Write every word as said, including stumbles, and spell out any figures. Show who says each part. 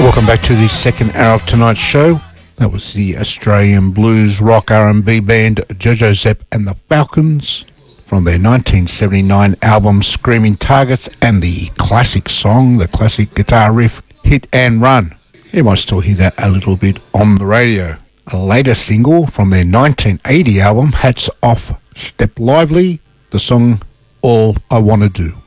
Speaker 1: Welcome back to the second hour of tonight's show. That was the Australian blues rock R and B band Jojo Zep and the Falcons from their nineteen seventy-nine album Screaming Targets, and the classic song, the classic guitar riff, Hit and Run. You might still hear that a little bit on the radio. A later single from their nineteen eighty album Hats Off, Step Lively, the song All I Wanna Do.